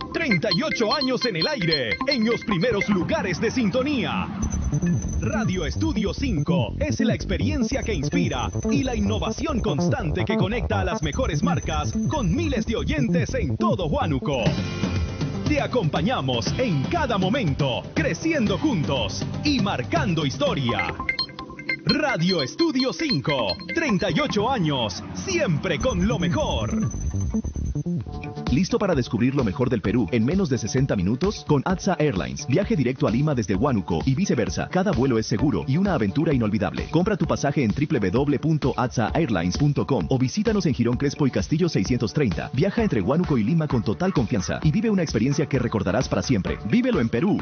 38 años en el aire, en los primeros lugares de sintonía. Radio Estudio 5 es la experiencia que inspira y la innovación constante que conecta a las mejores marcas con miles de oyentes en todo Huánuco. Te acompañamos en cada momento, creciendo juntos y marcando historia. Radio Estudio 5, 38 años, siempre con lo mejor. ¿Listo para descubrir lo mejor del Perú en menos de 60 minutos? Con ATSA Airlines. Viaje directo a Lima desde Huánuco y viceversa. Cada vuelo es seguro y una aventura inolvidable. Compra tu pasaje en www.atsaairlines.com o visítanos en Girón Crespo y Castillo 630. Viaja entre Huánuco y Lima con total confianza y vive una experiencia que recordarás para siempre. ¡Vívelo en Perú!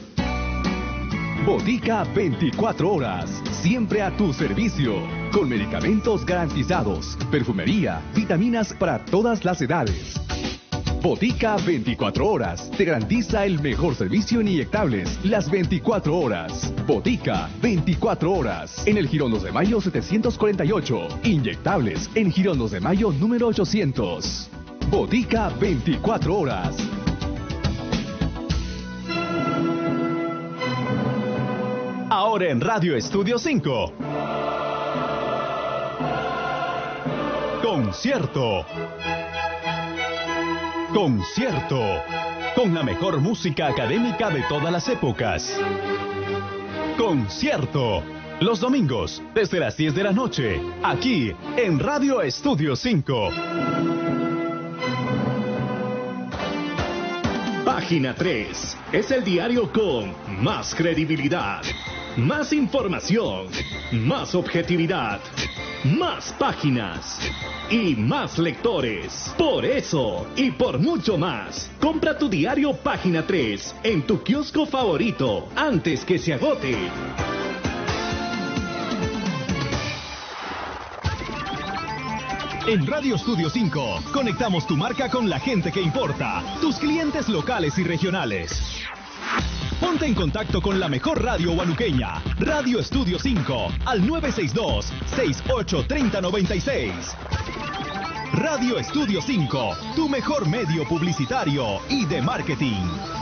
Botica 24 horas, siempre a tu servicio, con medicamentos garantizados, perfumería, vitaminas para todas las edades. Botica 24 horas, te garantiza el mejor servicio en inyectables, las 24 horas. Botica 24 horas, en el Girón 2 de Mayo 748, inyectables en Girón 2 de Mayo número 800. Botica 24 horas. Ahora en Radio Estudio 5. Concierto. Concierto. Con la mejor música académica de todas las épocas. Concierto. Los domingos, desde las 10 de la noche, aquí en Radio Estudio 5. Página 3 es el diario con más credibilidad, más información, más objetividad, más páginas y más lectores. Por eso y por mucho más, compra tu diario Página 3 en tu kiosco favorito antes que se agote. En Radio Estudio 5, conectamos tu marca con la gente que importa, tus clientes locales y regionales. Ponte en contacto con la mejor radio huanuqueña, Radio Estudio 5, al 962-683096. Radio Estudio 5, tu mejor medio publicitario y de marketing.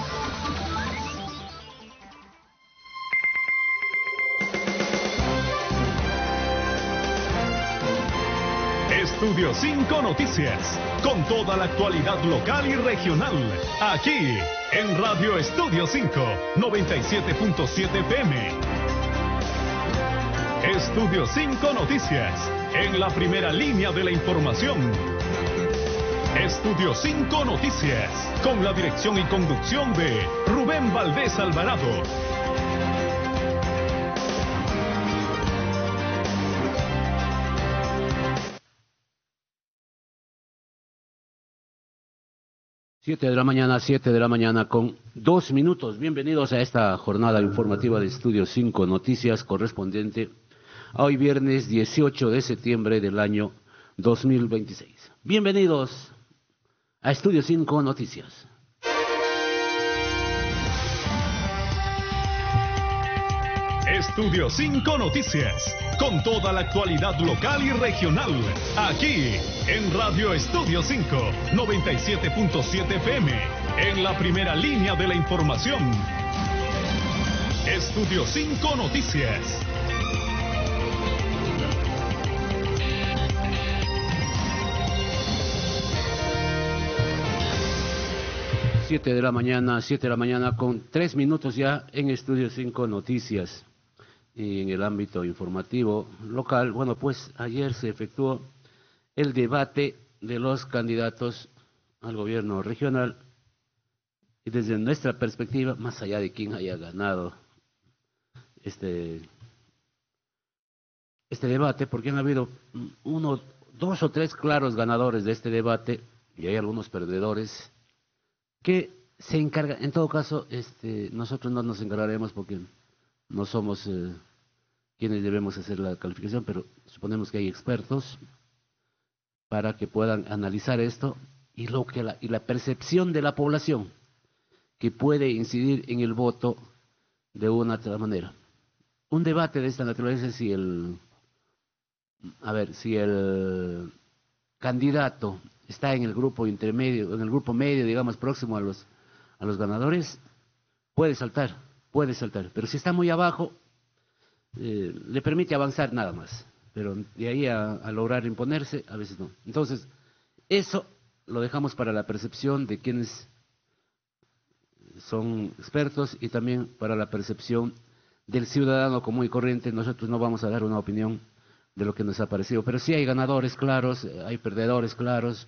Estudio 5 Noticias, con toda la actualidad local y regional, aquí en Radio Estudio 5, 97.7 FM. Estudio 5 Noticias, en la primera línea de la información. Estudio 5 Noticias, con la dirección y conducción de Rubén Valdés Alvarado. Siete de la mañana con 2 minutos. Bienvenidos a esta jornada informativa de Estudio 5 Noticias correspondiente a hoy viernes 18 de septiembre del año 2026. Bienvenidos a Estudio 5 Noticias. Estudio 5 Noticias, con toda la actualidad local y regional, aquí en Radio Estudio 5, 97.7 FM, en la primera línea de la información. Estudio 5 Noticias. Siete de la mañana con 3 minutos ya en Estudio 5 Noticias. Y en el ámbito informativo local, bueno, pues ayer se efectuó el debate de los candidatos al gobierno regional y desde nuestra perspectiva, más allá de quién haya ganado este debate, porque han habido 1, 2 o 3 claros ganadores de este debate y hay algunos perdedores que se encargan. En todo caso, nosotros no nos encargaremos porque no somos quienes debemos hacer la calificación, pero suponemos que hay expertos para que puedan analizar esto y la percepción de la población que puede incidir en el voto de una u otra manera. Un debate de esta naturaleza, si el candidato está en el grupo intermedio, en el grupo medio, digamos, próximo a los ganadores, puede saltar, pero si está muy abajo, le permite avanzar nada más, pero de ahí a lograr imponerse, a veces no. Entonces, eso lo dejamos para la percepción de quienes son expertos y también para la percepción del ciudadano común y corriente. Nosotros no vamos a dar una opinión de lo que nos ha parecido, pero sí hay ganadores claros, hay perdedores claros,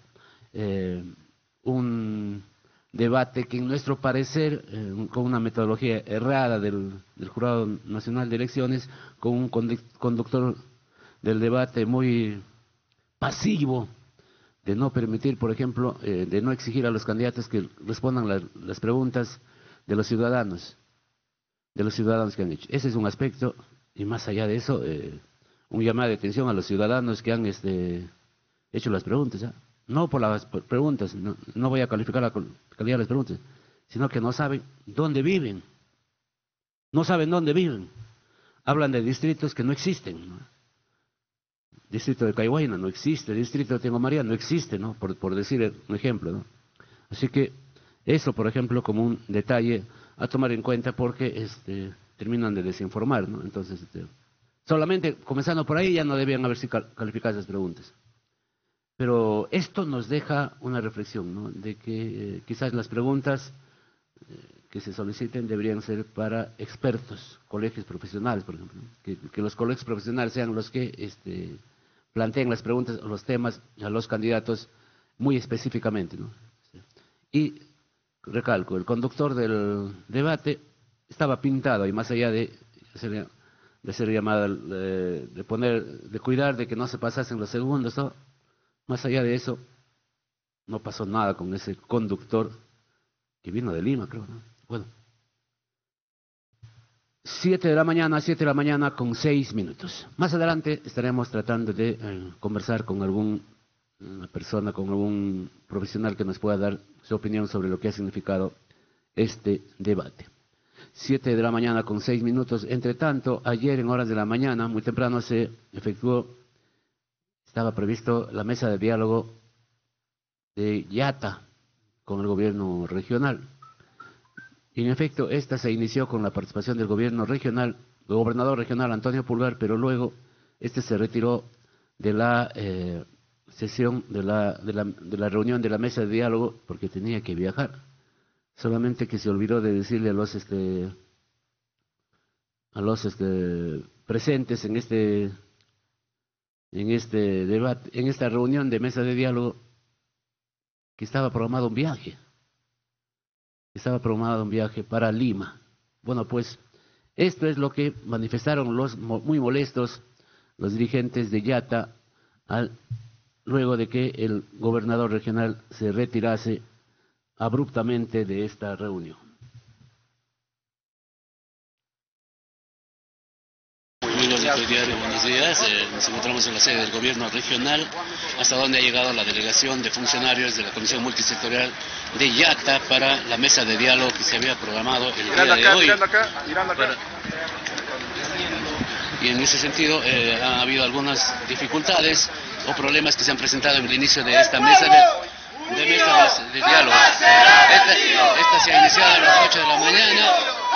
un debate que en nuestro parecer, con una metodología errada del Jurado Nacional de Elecciones, con un conductor del debate muy pasivo, de no permitir, por ejemplo, de no exigir a los candidatos que respondan las preguntas de los ciudadanos que han hecho. Ese es un aspecto, y más allá de eso, un llamado de atención a los ciudadanos que han hecho las preguntas, ¿eh? No por las preguntas, no voy a calificar la calidad de las preguntas, sino que no saben dónde viven. No saben dónde viven. Hablan de distritos que no existen, ¿no? Distrito de Caihuayna no existe, distrito de Tengo María no existe, ¿no? Por decir un ejemplo, ¿no? Así que eso, por ejemplo, como un detalle a tomar en cuenta porque terminan de desinformar, ¿no? Entonces, solamente comenzando por ahí ya no debían haber sido calificadas esas preguntas. Pero esto nos deja una reflexión, ¿no? De que quizás las preguntas que se soliciten deberían ser para expertos, colegios profesionales, por ejemplo, ¿no? Que los colegios profesionales sean los que planteen las preguntas o los temas a los candidatos muy específicamente, ¿no? Y recalco, el conductor del debate estaba pintado, y más allá de ser llamada, de cuidar de que no se pasasen los segundos, ¿no? Más allá de eso, no pasó nada con ese conductor que vino de Lima, creo, ¿no? Bueno, 7 de la mañana con 6 minutos. Más adelante estaremos tratando de conversar con alguna persona, con algún profesional que nos pueda dar su opinión sobre lo que ha significado este debate. 7 de la mañana con 6 minutos. Entre tanto, ayer en horas de la mañana, muy temprano, se efectuó, estaba previsto la mesa de diálogo de Yata con el gobierno regional. Y en efecto, esta se inició con la participación del gobierno regional, el gobernador regional Antonio Pulgar, pero luego se retiró de la sesión, de la reunión de la mesa de diálogo, porque tenía que viajar. Solamente que se olvidó de decirle a los presentes en este debate, en esta reunión de mesa de diálogo, que estaba programado un viaje. Estaba programado un viaje para Lima. Bueno, pues esto es lo que manifestaron muy molestos los dirigentes de Yata luego de que el gobernador regional se retirase abruptamente de esta reunión. Buenos días. Nos encontramos en la sede del gobierno regional, hasta donde ha llegado la delegación de funcionarios de la Comisión Multisectorial de Yata para la mesa de diálogo que se había programado el día de hoy. Y en ese sentido ha habido algunas dificultades o problemas que se han presentado en el inicio de esta mesa de diálogo. Esta se ha iniciado a las 8 de la mañana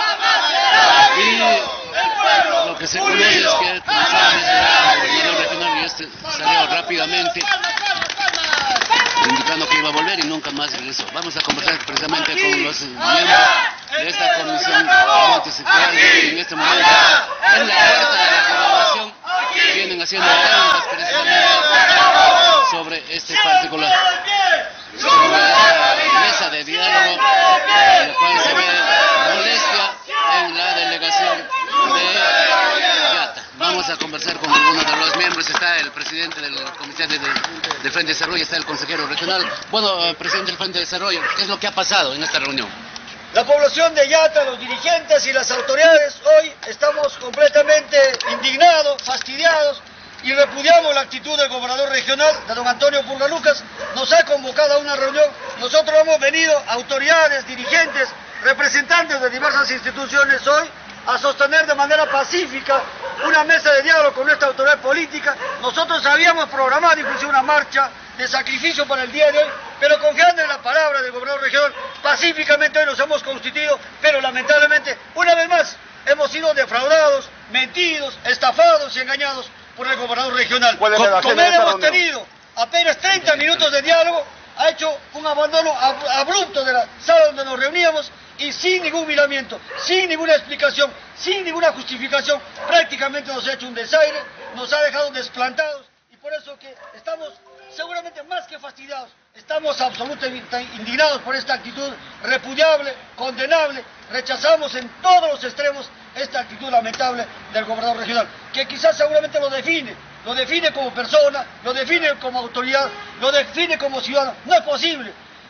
y lo que se conoce es que el gobernador regional salió rápidamente indicando que iba a volver y nunca más regresó. Vamos a conversar precisamente con los miembros de esta comisión multisectorial que en este momento en la puerta de la grabación vienen haciendo preguntas precisamente sobre este particular, sobre esta mesa de diálogo en la cual se ve molestia en la delegación de Yata. Vamos a conversar con algunos de los miembros. Está el presidente del Comité del Frente de Desarrollo, está el consejero regional. Bueno, presidente del Frente de Desarrollo, ¿qué es lo que ha pasado en esta reunión? La población de Yata, los dirigentes y las autoridades hoy estamos completamente indignados, fastidiados y repudiamos la actitud del gobernador regional, de don Antonio Pulgar Lucas. Nos ha convocado a una reunión. Nosotros hemos venido, autoridades, dirigentes, representantes de diversas instituciones hoy, a sostener de manera pacífica una mesa de diálogo con nuestra autoridad política. Nosotros habíamos programado inclusive una marcha de sacrificio para el día de hoy, pero confiando en la palabra del gobernador regional, pacíficamente hoy nos hemos constituido, pero lamentablemente, una vez más, hemos sido defraudados, mentidos, estafados y engañados por el gobernador regional. ¿Cuál es la Con él agenda de esta hemos reunión? tenido apenas 30 minutos de diálogo, ha hecho un abandono abrupto de la sala donde nos reuníamos y sin ningún miramiento, sin ninguna explicación, sin ninguna justificación, prácticamente nos ha hecho un desaire, nos ha dejado desplantados y por eso que estamos seguramente más que fastidiados, estamos absolutamente indignados por esta actitud repudiable, condenable, rechazamos en todos los extremos esta actitud lamentable del gobernador regional, que quizás seguramente lo define como persona, lo define como autoridad, lo define como ciudadano. No es posible.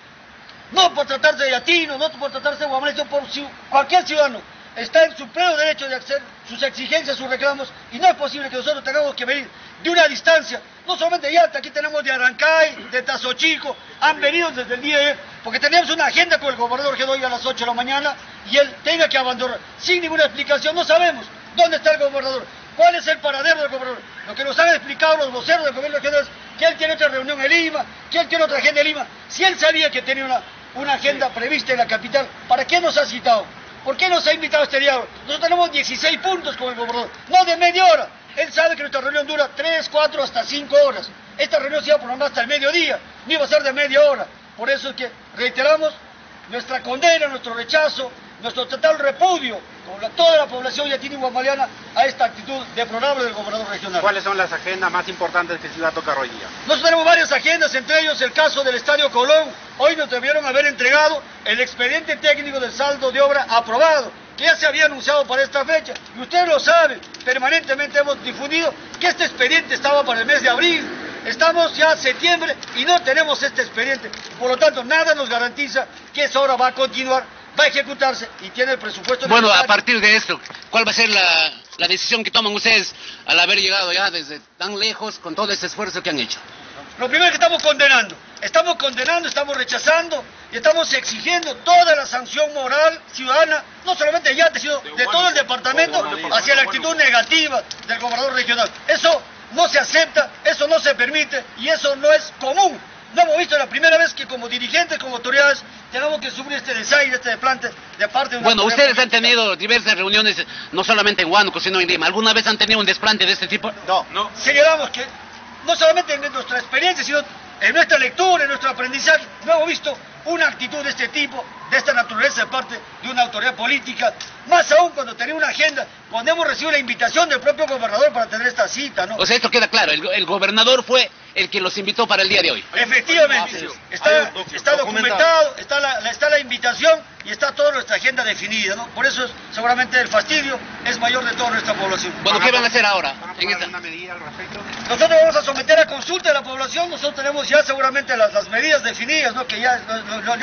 No por tratarse de Yatino, no por tratarse de Guamalés, por cualquier ciudadano. Está en su pleno derecho de hacer sus exigencias, sus reclamos, y no es posible que nosotros tengamos que venir de una distancia, no solamente de Yata, aquí tenemos de Arancay, de Tazochico, han venido desde el día de hoy, porque teníamos una agenda con el gobernador que hoy a las 8 de la mañana, y él tenga que abandonar, sin ninguna explicación, no sabemos dónde está el gobernador, cuál es el paradero del gobernador. Lo que nos han explicado los voceros del gobierno regional es que él tiene otra reunión en Lima, que él tiene otra agenda en Lima. Si él sabía que tenía una agenda prevista en la capital, ¿para qué nos ha citado? ¿Por qué nos ha invitado a este diálogo? Nosotros tenemos 16 puntos con el gobernador, no de media hora. Él sabe que nuestra reunión dura 3, 4, hasta 5 horas. Esta reunión se iba a prolongar hasta el mediodía, no iba a ser de media hora. Por eso es que reiteramos nuestra condena, nuestro rechazo, nuestro total repudio con toda la población yatina y guamaleana a esta actitud deplorable del gobernador regional. ¿Cuáles son las agendas más importantes que Ciudad toca hoy día? Nosotros tenemos varias agendas, entre ellos el caso del Estadio Colón. Hoy nos debieron haber entregado el expediente técnico del saldo de obra aprobado, que ya se había anunciado para esta fecha. Y ustedes lo saben, permanentemente hemos difundido que este expediente estaba para el mes de abril. Estamos ya en septiembre y no tenemos este expediente. Por lo tanto, nada nos garantiza que esa obra va a continuar, va a ejecutarse y tiene el presupuesto Bueno, necesario. a partir de esto, ¿cuál va a ser la decisión que toman ustedes al haber llegado ya desde tan lejos con todo ese esfuerzo que han hecho? Lo primero es que estamos condenando, estamos rechazando y estamos exigiendo toda la sanción moral ciudadana, no solamente de Yate, sino de todo el departamento, hacia la actitud negativa del gobernador regional. Eso no se acepta, eso no se permite y eso no es común. No hemos visto la primera vez que como dirigentes, como autoridades, tenemos que sufrir este desaire, este desplante de parte de una Bueno, autoridad ustedes han política. tenido diversas reuniones, no solamente en Huánuco, sino en Lima. ¿Alguna vez han tenido un desplante de este tipo? No. Señalamos que no solamente en nuestra experiencia, sino en nuestra lectura, en nuestro aprendizaje, no hemos visto una actitud de este tipo, de esta naturaleza de parte de una autoridad política, más aún cuando tenía una agenda, cuando hemos recibido la invitación del propio gobernador para tener esta cita, ¿no? O sea, esto queda claro, el gobernador fue el que los invitó para el día de hoy. Efectivamente, está documentado, está la invitación y está toda nuestra agenda definida, ¿no? Por eso seguramente el fastidio es mayor de toda nuestra población. Bueno, ¿qué van a hacer ahora? ¿Van a en tomar esta? alguna medida al respecto? Nosotros vamos a someter a consulta de la población, nosotros tenemos ya seguramente las medidas definidas, ¿no? Que ya lo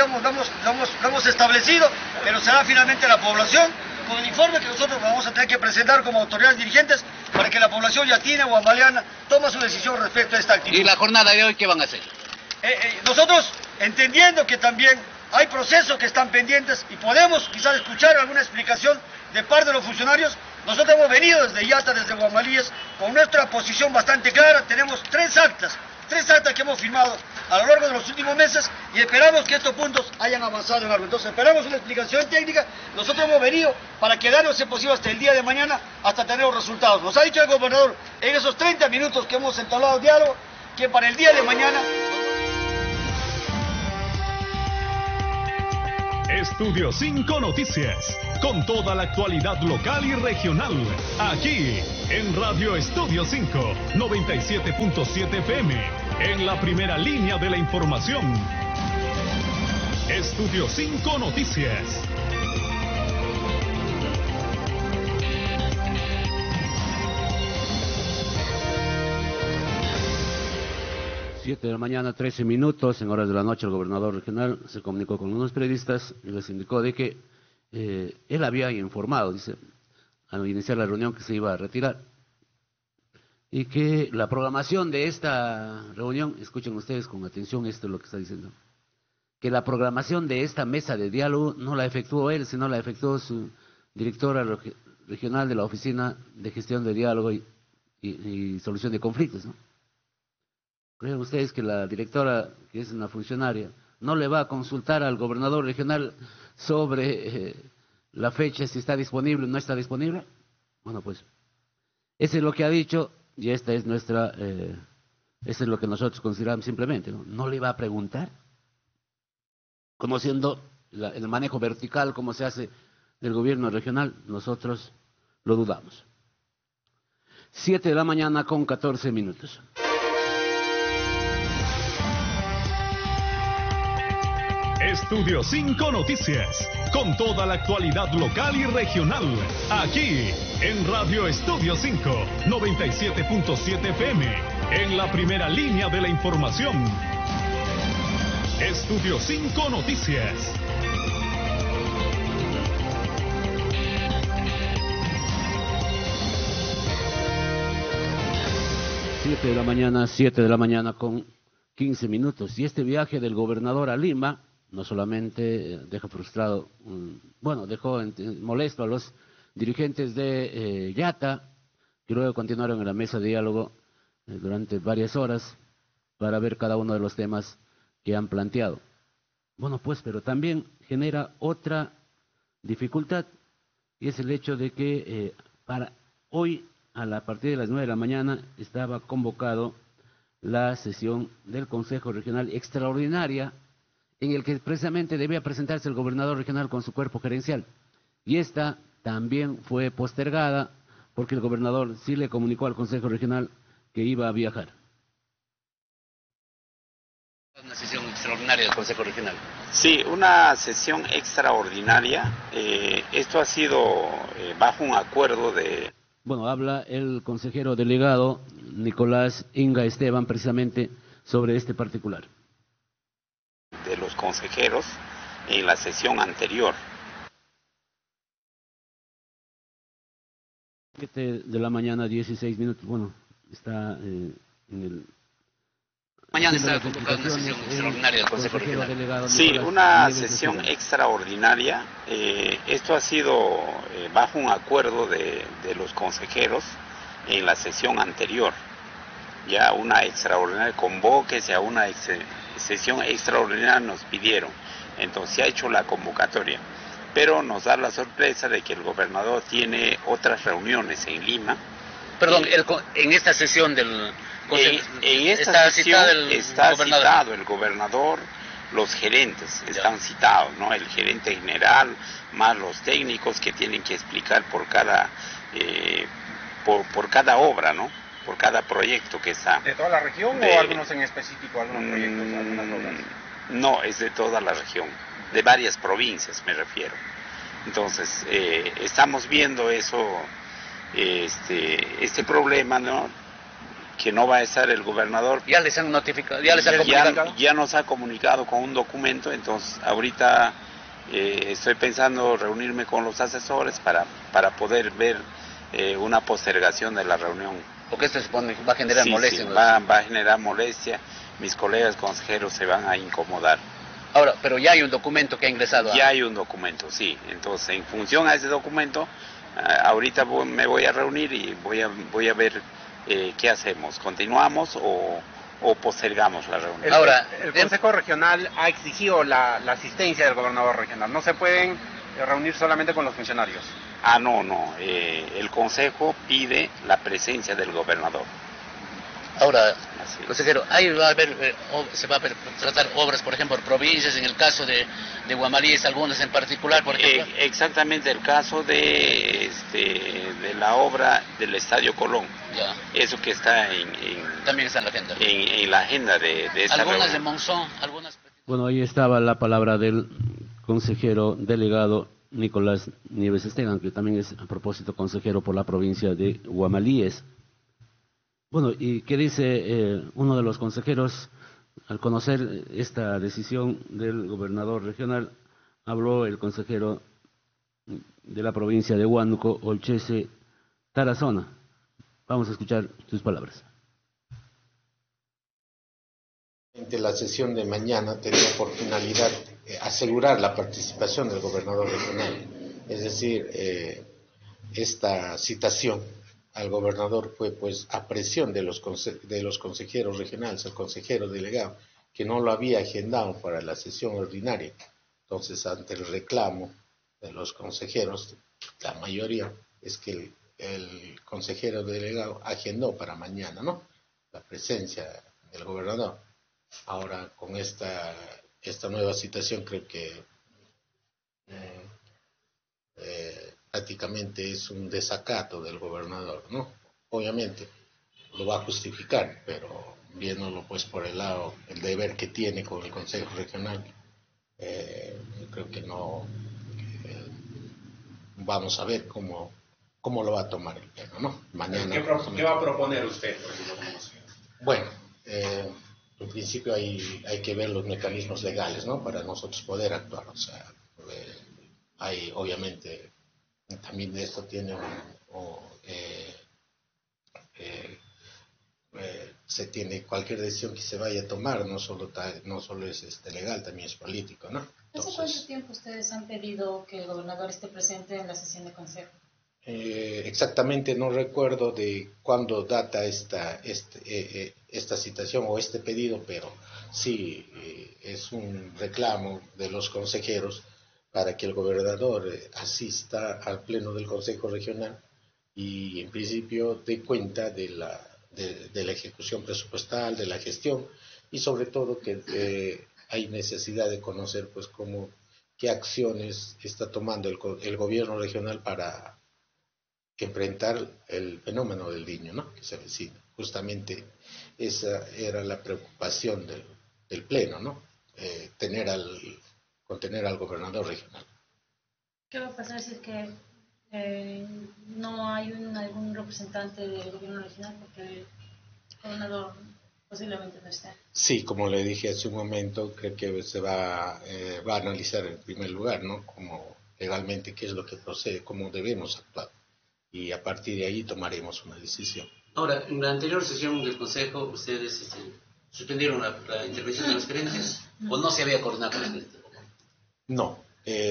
hemos establecido, pero será finalmente la población con el informe que nosotros vamos a tener que presentar como autoridades dirigentes para que la población yatina o guambaleana tome su decisión respecto a esta actitud. ¿Y la jornada de hoy qué van a hacer? Nosotros, entendiendo que también hay procesos que están pendientes y podemos quizás escuchar alguna explicación de parte de los funcionarios, nosotros hemos venido desde Yata, desde Guamalíes, con nuestra posición bastante clara. Tenemos tres actas que hemos firmado a lo largo de los últimos meses y esperamos que estos puntos hayan avanzado en algo. Entonces esperamos una explicación técnica. Nosotros hemos venido para quedarnos, si es posible, hasta el día de mañana, hasta tener los resultados. Nos ha dicho el gobernador en esos 30 minutos que hemos entablado diálogo, que para el día de mañana... Estudio 5 Noticias, con toda la actualidad local y regional, aquí en Radio Estudio 5, 97.7 FM, en la primera línea de la información. Estudio 5 Noticias. Siete de la mañana, 13 minutos, en horas de la noche, el gobernador regional se comunicó con unos periodistas y les indicó de que él había informado, dice, al iniciar la reunión que se iba a retirar, y que la programación de esta reunión, escuchen ustedes con atención esto es lo que está diciendo, que la programación de esta mesa de diálogo no la efectuó él, sino la efectuó su directora regional de la Oficina de Gestión de Diálogo y Solución de Conflictos, ¿no? ¿Creen ustedes que la directora, que es una funcionaria, no le va a consultar al gobernador regional sobre la fecha, si está disponible o no está disponible? Bueno, pues, eso es lo que ha dicho y esta es nuestra, eso es lo que nosotros consideramos simplemente, ¿no? No le va a preguntar, conociendo el manejo vertical, como se hace del gobierno regional, nosotros lo dudamos. 7 de la mañana con 14 minutos. Estudio 5 Noticias, con toda la actualidad local y regional, aquí en Radio Estudio 5, 97.7 FM, en la primera línea de la información. Estudio 5 Noticias. Siete de la mañana con 15 minutos. Y este viaje del gobernador a Lima no solamente deja frustrado, dejó molesto a los dirigentes de Yata, que luego continuaron en la mesa de diálogo durante varias horas para ver cada uno de los temas que han planteado. Bueno, pues, pero también genera otra dificultad, y es el hecho de que para hoy, a partir de las 9 de la mañana, estaba convocado la sesión del Consejo Regional Extraordinaria, en el que precisamente debía presentarse el gobernador regional con su cuerpo gerencial. Y esta también fue postergada porque el gobernador sí le comunicó al Consejo Regional que iba a viajar. Una sesión extraordinaria del Consejo Regional. Sí, una sesión extraordinaria. Esto ha sido bajo un acuerdo de... Bueno, habla el consejero delegado Nicolás Inga Esteban precisamente sobre este particular. De los consejeros en la sesión anterior. 7 de la mañana, 16 minutos. Bueno, está en el... Mañana está convocada una sesión extraordinaria del Consejo Regional. Sí, una sesión extraordinaria. Esto ha sido bajo un acuerdo de los consejeros en la sesión anterior. Ya una extraordinaria, convóquese a una sesión extraordinaria nos pidieron. Entonces se ha hecho la convocatoria. Pero nos da la sorpresa de que el gobernador tiene otras reuniones en Lima. Perdón, en esta sesión del... En esta sesión está citado el gobernador, los gerentes están citados, ¿no? El gerente general, más los técnicos que tienen que explicar por cada obra, ¿no? Por cada proyecto que está. ¿De toda la región o algunos en específico, algunos proyectos, algunas obras? No, es de toda la región, de varias provincias me refiero. Entonces, estamos viendo eso, este problema, ¿no? Que no va a estar el gobernador. Ya les han notificado, ya les han comunicado. Ya nos ha comunicado con un documento, entonces ahorita estoy pensando reunirme con los asesores para poder ver una postergación de la reunión. Porque esto supone va a generar molestia. Sí, va a generar molestia, mis colegas consejeros se van a incomodar. Ahora, pero ya hay un documento que ha ingresado. Ya hay un documento, sí. Entonces, en función a ese documento, ahorita me voy a reunir y voy a ver qué hacemos. ¿Continuamos o postergamos la reunión? Ahora, el Consejo Regional ha exigido la asistencia del gobernador regional. No se pueden reunir solamente con los funcionarios. No. El Consejo pide la presencia del gobernador. Ahora, consejero, ahí se va a tratar obras, por ejemplo, provincias, en el caso de Guamalíes, algunas en particular, por ejemplo. Exactamente el caso de la obra del Estadio Colón. Ya. Eso que está también está en la agenda. En la agenda de esa algunas reunión. de Monzón, algunas. Bueno, ahí estaba la palabra del consejero delegado Nicolás Nieves Esteban, que también es a propósito consejero por la provincia de Guamalíes. Bueno, ¿y qué dice uno de los consejeros al conocer esta decisión del gobernador regional? Habló el consejero de la provincia de Huánuco, Olchese Tarazona. Vamos a escuchar sus palabras. La sesión de mañana tenía por finalidad asegurar la participación del gobernador regional, es decir, esta citación al gobernador fue pues a presión de los consejeros regionales, el consejero delegado, que no lo había agendado para la sesión ordinaria. Entonces, ante el reclamo de los consejeros, la mayoría es que el consejero delegado agendó para mañana, ¿no?, la presencia del gobernador. Ahora, con esta nueva situación, creo que prácticamente es un desacato del gobernador, ¿no? Obviamente lo va a justificar, pero viéndolo pues por el lado, el deber que tiene con el Consejo Regional, creo que no, vamos a ver cómo lo va a tomar el pleno, ¿no? Mañana. ¿Qué va a proponer usted? Bueno, en principio hay que ver los mecanismos legales, ¿no?, para nosotros poder actuar. O sea, hay obviamente también de esto tiene se tiene cualquier decisión que se vaya a tomar, no solo es legal, también es político, ¿no? ¿Hace cuánto tiempo ustedes han pedido que el gobernador esté presente en la sesión de consejo? Exactamente no recuerdo de cuándo data esta citación o este pedido, pero sí es un reclamo de los consejeros para que el gobernador asista al pleno del Consejo Regional y en principio dé cuenta de la ejecución presupuestal, de la gestión, y sobre todo que hay necesidad de conocer pues qué acciones está tomando el gobierno regional para enfrentar el fenómeno del Niño, ¿no?, que se avecina. Justamente esa era la preocupación del pleno, ¿no?, contener al gobernador regional. ¿Qué va a pasar si es que no hay algún representante del gobierno regional, porque el gobernador posiblemente no esté? Sí, como le dije hace un momento, creo que se va a analizar en primer lugar, ¿no?, como legalmente qué es lo que procede, cómo debemos actuar, y a partir de ahí tomaremos una decisión. Ahora, en la anterior sesión del Consejo, ¿ustedes suspendieron la intervención de los gerentes o no se había coordinado con los gerentes? No.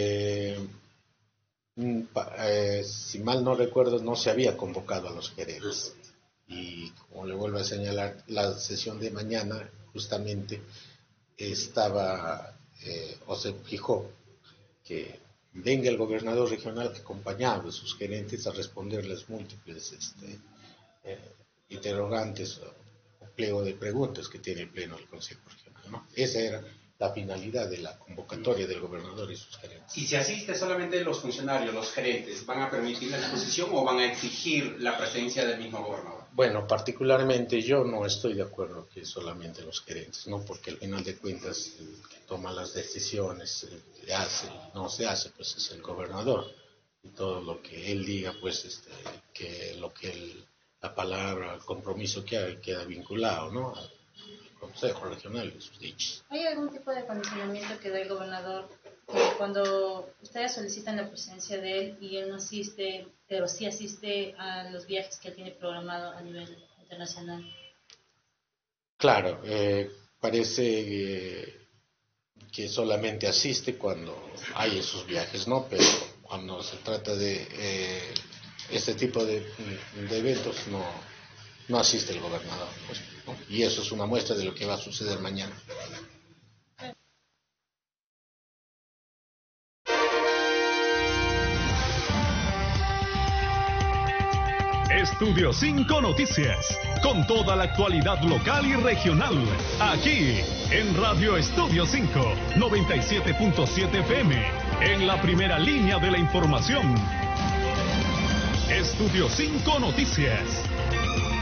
Si mal no recuerdo, no se había convocado a los gerentes. Y como le vuelvo a señalar, la sesión de mañana justamente estaba, o se fijó, que venga el gobernador regional acompañado de sus gerentes a responderles múltiples interrogantes o pliego de preguntas que tiene el pleno del Consejo Regional, ¿no? Esa era la finalidad de la convocatoria del gobernador y sus gerentes. Y si asiste solamente los funcionarios, los gerentes, ¿van a permitir la exposición o van a exigir la presencia del mismo gobernador? Bueno, particularmente yo no estoy de acuerdo que solamente los gerentes, ¿no? Porque al final de cuentas el que toma las decisiones, no se hace, pues es el gobernador. Y todo lo que él diga, pues la palabra, el compromiso que hay queda vinculado, ¿no?, al Consejo Regional y sus dichos. ¿Hay algún tipo de condicionamiento que da el gobernador cuando ustedes solicitan la presencia de él y él no asiste, pero sí asiste a los viajes que él tiene programado a nivel internacional? Claro, parece que solamente asiste cuando hay esos viajes, ¿no? Pero cuando se trata de este tipo de eventos no asiste el gobernador, pues, ¿no? Y eso es una muestra de lo que va a suceder mañana. Estudio 5 Noticias, con toda la actualidad local y regional, aquí en Radio Estudio 5, 97.7 FM, en la primera línea de la información. Estudio 5 Noticias.